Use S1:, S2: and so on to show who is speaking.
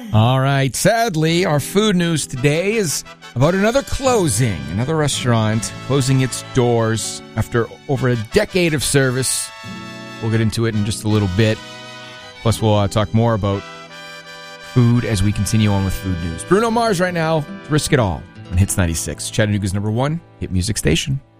S1: All right. Sadly, our food news today is about another closing. Another restaurant closing its doors after over a decade of service. We'll get into it in just a little bit. Plus, we'll talk more about food as we continue on with food news. Bruno Mars right now. Risk It All on Hits 96. Chattanooga's #1 hit music station.